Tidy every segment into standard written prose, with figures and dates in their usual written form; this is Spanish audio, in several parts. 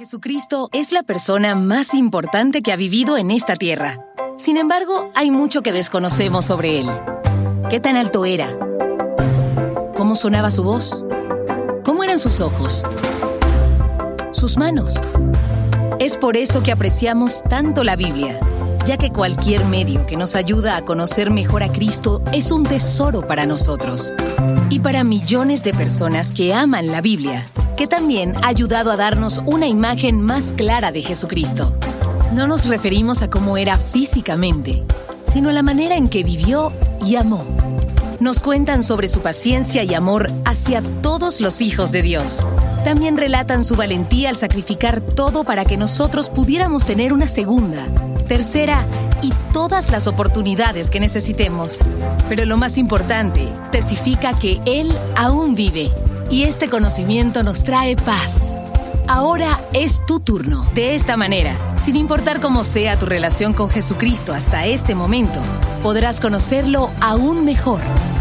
Jesucristo es la persona más importante que ha vivido en esta tierra. Sin embargo, hay mucho que desconocemos sobre Él. ¿Qué tan alto era? ¿Cómo sonaba su voz? ¿Cómo eran sus ojos? ¿Sus manos? Es por eso que apreciamos tanto la Biblia, ya que cualquier medio que nos ayuda a conocer mejor a Cristo es un tesoro para nosotros. Y para millones de personas que aman la Biblia, que también ha ayudado a darnos una imagen más clara de Jesucristo. No nos referimos a cómo era físicamente, sino a la manera en que vivió y amó. Nos cuentan sobre su paciencia y amor hacia todos los hijos de Dios. También relatan su valentía al sacrificar todo para que nosotros pudiéramos tener una segunda, tercera y todas las oportunidades que necesitemos. Pero lo más importante, testifica que Él aún vive. Y este conocimiento nos trae paz. Ahora es tu turno. De esta manera, sin importar cómo sea tu relación con Jesucristo hasta este momento, podrás conocerlo aún mejor.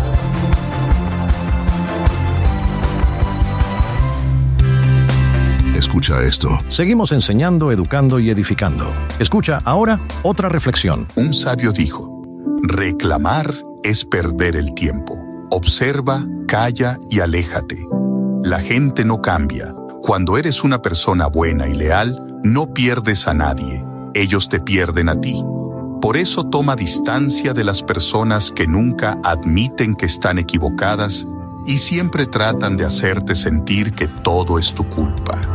Escucha esto. Seguimos enseñando, educando y edificando. Escucha ahora otra reflexión. Un sabio dijo: reclamar es perder el tiempo. Observa, calla y aléjate. La gente no cambia. Cuando eres una persona buena y leal, no pierdes a nadie. Ellos te pierden a ti. Por eso toma distancia de las personas que nunca admiten que están equivocadas y siempre tratan de hacerte sentir que todo es tu culpa.